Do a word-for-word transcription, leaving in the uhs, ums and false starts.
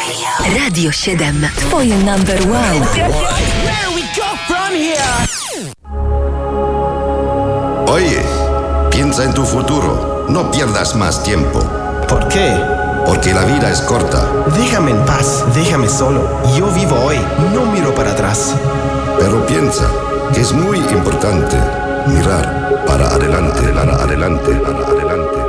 Radio siedem. Twoje number one. Where we go from here? Oye, piensa en tu futuro. No pierdas más tiempo. ¿Por qué? Porque la vida es corta. Déjame en paz, déjame solo. Yo vivo hoy, no miro para atrás. Pero piensa que es muy importante mirar para adelante, para adelante, para adelante.